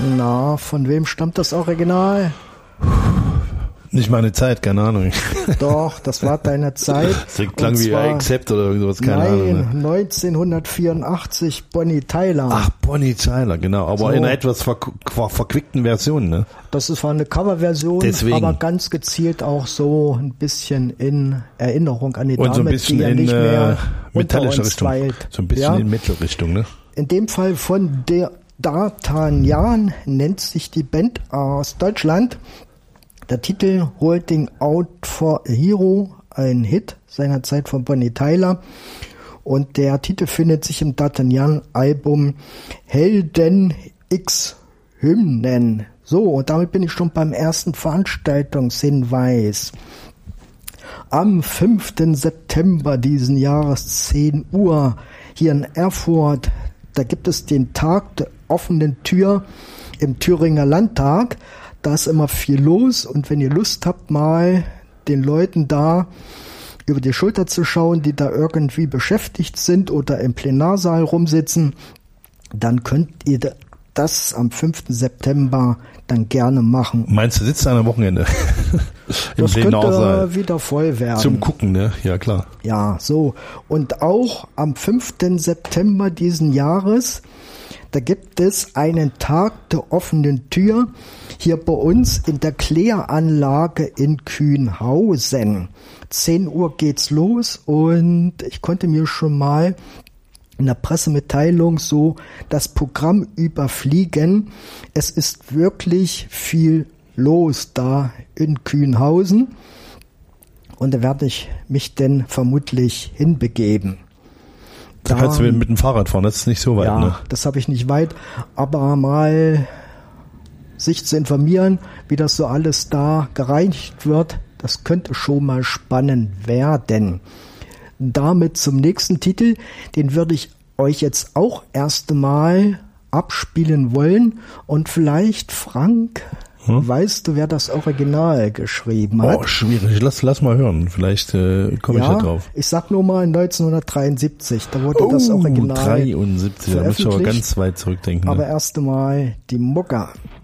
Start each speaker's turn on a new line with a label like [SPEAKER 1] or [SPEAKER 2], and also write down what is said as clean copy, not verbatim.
[SPEAKER 1] Na, von wem stammt das Original?
[SPEAKER 2] Nicht meine Zeit, keine Ahnung.
[SPEAKER 1] Doch, das war deine Zeit.
[SPEAKER 2] Das klang wie Accept oder irgendwas, keine Ahnung.
[SPEAKER 1] Nein, 1984, Bonnie Tyler.
[SPEAKER 2] Ach, Bonnie Tyler, genau. Aber
[SPEAKER 1] So.
[SPEAKER 2] in einer etwas verquickten Version, ne?
[SPEAKER 1] Das war eine Coverversion,
[SPEAKER 2] Deswegen.
[SPEAKER 1] aber ganz gezielt auch so ein bisschen in Erinnerung an die
[SPEAKER 2] Und
[SPEAKER 1] Dame,
[SPEAKER 2] so ein bisschen
[SPEAKER 1] die ja
[SPEAKER 2] in
[SPEAKER 1] nicht mehr unter
[SPEAKER 2] metallischer
[SPEAKER 1] uns
[SPEAKER 2] Richtung.
[SPEAKER 1] weilt.
[SPEAKER 2] So ein bisschen
[SPEAKER 1] Ja?
[SPEAKER 2] in Metal-Richtung, ne?
[SPEAKER 1] In dem Fall von der D'Artagnan nennt sich die Band aus Deutschland. Der Titel Holding Out for a Hero, ein Hit seinerzeit von Bonnie Tyler. Und der Titel findet sich im D'Artagnan-Album Helden X Hymnen. So, und damit bin ich schon beim ersten Veranstaltungshinweis. Am 5. September diesen Jahres, 10 Uhr, hier in Erfurt, da gibt es den Tag der offenen Tür im Thüringer Landtag. Da ist immer viel los und wenn ihr Lust habt, mal den Leuten da über die Schulter zu schauen, die da irgendwie beschäftigt sind oder im Plenarsaal rumsitzen, dann könnt ihr das am 5. September dann gerne machen.
[SPEAKER 2] Meinst du, sitzt du am Wochenende? Im
[SPEAKER 1] Das
[SPEAKER 2] Plenarsaal.
[SPEAKER 1] könnte wieder voll werden.
[SPEAKER 2] Zum Gucken, ne? Ja, klar.
[SPEAKER 1] Ja, so. Und auch am 5. September diesen Jahres, da gibt es einen Tag der offenen Tür hier bei uns in der Kläranlage in Kühnhausen. 10 Uhr geht's los und ich konnte mir schon mal in der Pressemitteilung so das Programm überfliegen. Es ist wirklich viel los da in Kühnhausen und da werde ich mich denn vermutlich hinbegeben.
[SPEAKER 2] Da kannst du mit dem Fahrrad fahren, das ist nicht so weit,
[SPEAKER 1] ja,
[SPEAKER 2] ne?
[SPEAKER 1] das habe ich nicht weit, aber mal sich zu informieren, wie das so alles da gereinigt wird, das könnte schon mal spannend werden. Damit zum nächsten Titel, den würde ich euch jetzt auch erst einmal abspielen wollen und vielleicht, Frank, weißt du, wer das Original geschrieben hat?
[SPEAKER 2] Oh, schwierig. Lass mal hören. Vielleicht komme ich da drauf.
[SPEAKER 1] Ich sag nur mal 1973, da wurde das Original
[SPEAKER 2] 73, da muss ich aber ganz weit zurückdenken.
[SPEAKER 1] Aber
[SPEAKER 2] Ne?
[SPEAKER 1] erst einmal die Mucke.